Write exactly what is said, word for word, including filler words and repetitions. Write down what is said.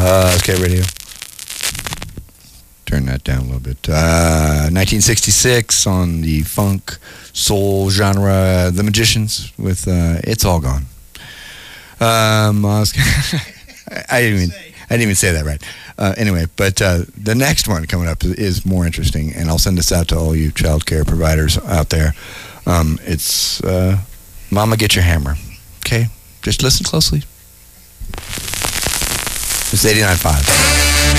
Uh, S K Radio. Turn that down a little bit. Uh, nineteen sixty-six on the funk soul genre, The Magicians with uh, "It's All Gone." Um, I, was, I didn't even I didn't even say that right. Uh, anyway, but uh, the next one coming up is more interesting, and I'll send this out to all you child care providers out there. Um, it's uh, "Mama, Get Your Hammer." Okay, just listen closely. It's eighty-nine point five.